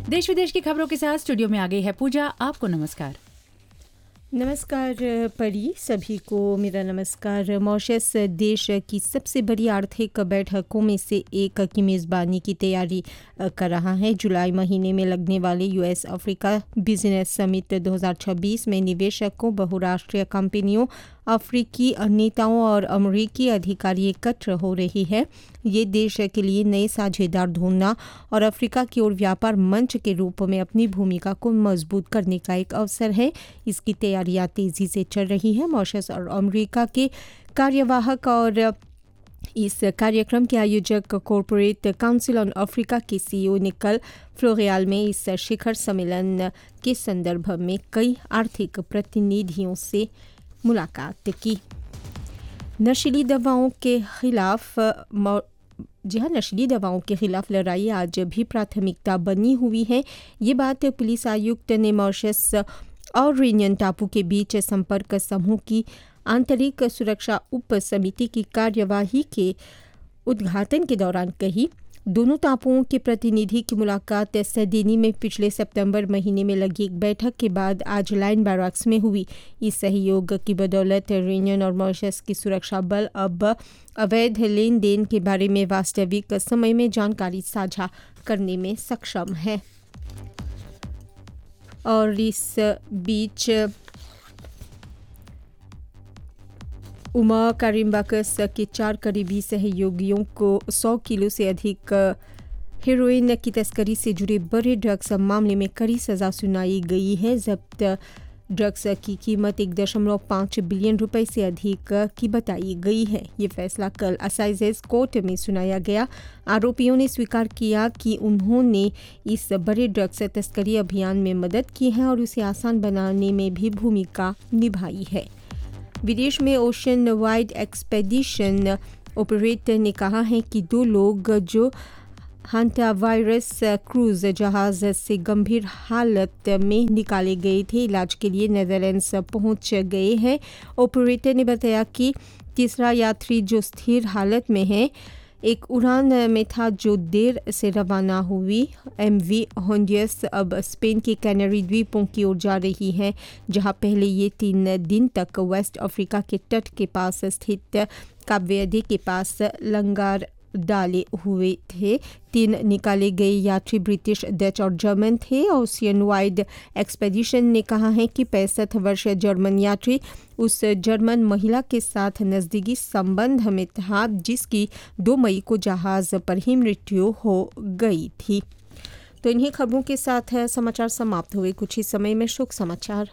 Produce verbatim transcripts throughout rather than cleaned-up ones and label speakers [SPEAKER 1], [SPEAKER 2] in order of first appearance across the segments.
[SPEAKER 1] देश विदेश की खबरों के साथ स्टूडियो में आ गई है पूजा। आपको नमस्कार।
[SPEAKER 2] नमस्कार परी, सभी को मेरा नमस्कार। मॉरिशस देश की सबसे बड़ी आर्थिक बैठकों में से एक की मेज़बानी की तैयारी कर रहा है। जुलाई महीने में लगने वाले यूएस अफ्रीका बिजनेस समिट दो हज़ार छब्बीस में निवेशकों, बहुराष्ट्रीय कंपनियों, अफ्रीकी नेताओं और अमेरिकी अधिकारी एकत्र हो रही है। ये देश के लिए नए साझेदार ढूंढना और अफ्रीका की ओर व्यापार मंच के रूप में अपनी भूमिका को मजबूत करने का एक अवसर है। इसकी तैयारियां तेजी से चल रही हैं। मॉरिशस और अमेरिका के कार्यवाहक और इस कार्यक्रम के आयोजक कॉरपोरेट काउंसिल ऑन अफ्रीका के सीईओ ने कल फ्लोरियाल में इस शिखर सम्मेलन के संदर्भ में कई आर्थिक प्रतिनिधियों से मुलाकात की। नशीली दवाओं के खिलाफ जी हाँ नशीली दवाओं के खिलाफ लड़ाई आज भी प्राथमिकता बनी हुई है। ये बात पुलिस आयुक्त ने मॉरिशस और रेनियन टापू के बीच संपर्क समूह की आंतरिक सुरक्षा उप समिति की कार्यवाही के उद्घाटन के दौरान कही। दोनों टापुओं के प्रतिनिधि की मुलाकात सैदिनी में पिछले सितंबर महीने में लगी एक बैठक के बाद आज लाइन बैरक्स में हुई। इस सहयोग की बदौलत रेनियन और मॉरिशस की सुरक्षा बल अब अवैध लेन देन के बारे में वास्तविक समय में जानकारी साझा करने में सक्षम है। और इस बीच उमा कारिम्बाकस के चार करीबी सहयोगियों को सौ किलो से अधिक हेरोइन की तस्करी से जुड़े बड़े ड्रग्स मामले में कड़ी सज़ा सुनाई गई है। जब्त ड्रग्स की कीमत एक दशमलव पाँच बिलियन रुपए से अधिक की बताई गई है। ये फैसला कल असाइजेस कोर्ट में सुनाया गया। आरोपियों ने स्वीकार किया कि उन्होंने इस बड़े ड्रग्स तस्करी अभियान में मदद की है और उसे आसान बनाने में भी भूमिका निभाई है। विदेश में ओशन वाइड एक्सपेडिशन ऑपरेटर ने कहा है कि दो लोग जो हांटा वायरस क्रूज जहाज से गंभीर हालत में निकाले गए थे, इलाज के लिए नेदरलैंड्स पहुंच गए हैं। ऑपरेटर ने बताया कि तीसरा यात्री जो स्थिर हालत में है एक उड़ान में था जो देर से रवाना हुई। एमवी होंडियस अब स्पेन के कैनरी द्वीपों की ओर जा रही है, जहां पहले ये तीन दिन तक वेस्ट अफ्रीका के तट के पास स्थित काप वेर्दे के पास लंगर डाले हुए थे। तीन निकाले गए यात्री ब्रिटिश, डच और जर्मन थे। ओशियन वाइड एक्सपेडिशन ने कहा है कि पैंसठ वर्षीय जर्मन यात्री उस जर्मन महिला के साथ नज़दीकी संबंध में था जिसकी दो मई को जहाज पर ही मृत्यु हो गई थी। तो इन्हीं खबरों के साथ समाचार समाप्त हुए। कुछ ही समय में शोक समाचार।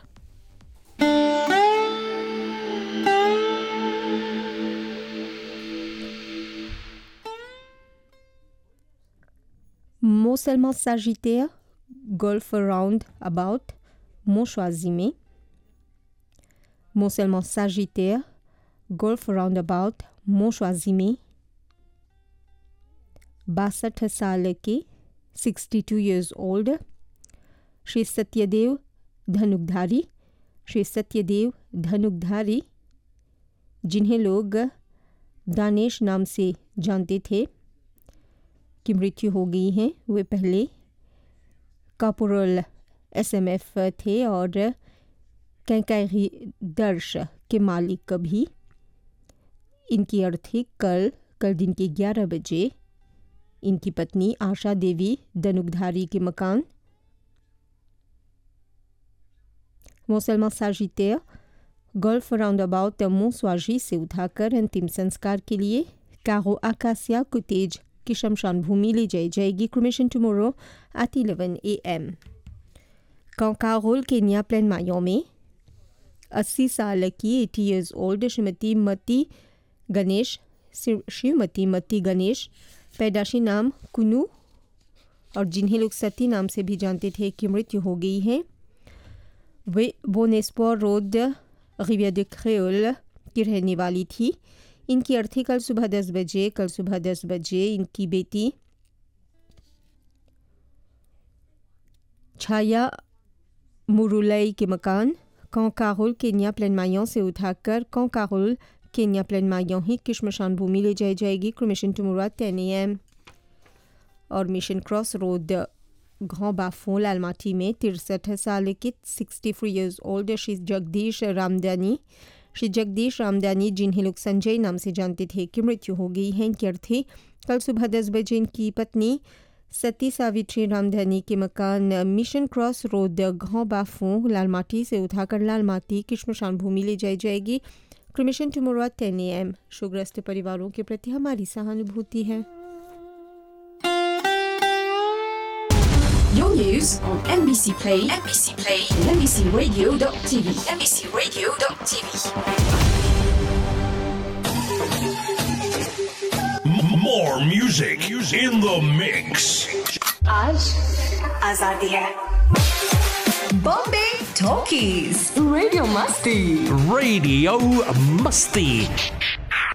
[SPEAKER 2] Mont seulement Sagittaire, Golf Round About, Montchoisimé. Mont seulement Sagittaire, Golf Round About, Montchoisimé. बासठ साल के sixty two years old, Shri Satyadev धनुकधारी। Shri Satyadev धनुकधारी जिन्हें लोग दानेश नाम से जानते थे की मृत्यु हो गई है। वे पहले कापोरल एसएमएफ थे और कैंकायरी दर्श के मालिक भी। इनकी अर्थी कल कल दिन के ग्यारह बजे इनकी पत्नी आशा देवी धनुकधारी के मकान मोसलमा साजिटेयर गोल्फ राउंड अबाउट मोंसवाजी से उठाकर अंतिम संस्कार के लिए कारो आकासिया कुतेज की शमशान भूमि ले जाई जाएगी। Cremation tomorrow at eleven A M. कांकारोल Kenya plane मायों में अस्सी साल की एटी ईयर्स ओल्ड श्रीमती मती गणेश श्रीमती मती गणेश पैदाशी नाम कुनू और जिन्हें लोग सती नाम से भी जानते थे की मृत्यु हो गई है। वे बोनेस्पोर रोड रिवियर de क्रेओल की रहने वाली थी। इनकी अर्थी कल सुबह दस बजे कल सुबह दस बजे इनकी बेटी छाया मुरुलई के मकान कांकारोल केन्या प्लेन मायों से उठाकर कांकारोल केन्या प्लेन मायों ही की श्मशान भूमि ले जाई जाएगी। Cremation tomorrow ten A M और mission cross road Grand Bafon Lalmati में तिरसठ साल के sixty three years old Shri Jagdish रामदानी Shri Jagdish रामदानी जिन्हें लोग संजय नाम से जानते थे की मृत्यु हो गई है। इनकी अर्थी कल सुबह दस बजे इनकी पत्नी सती सावित्री रामधानी के मकान मिशन क्रॉस रोड घाव बाफों लालमाटी से उठाकर लालमाटी की श्मशान भूमि ले जाई जाएगी। Cremation tomorrow at ten A M. शोकग्रस्त परिवारों के प्रति हमारी सहानुभूति है।
[SPEAKER 3] Your news on M B C Play, M B C Play, and M B C Radio dot T V, M B C Radio dot T V.
[SPEAKER 4] More music in the mix.
[SPEAKER 3] आज आजादी है। Bombay Talkies, Radio Musti.
[SPEAKER 4] Radio Musty.